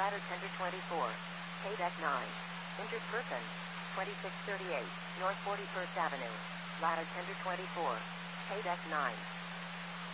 ladder tender 24. Pay deck 9. Injured person. 2638, North 41st Avenue. Ladder tender 24. Pay deck 9.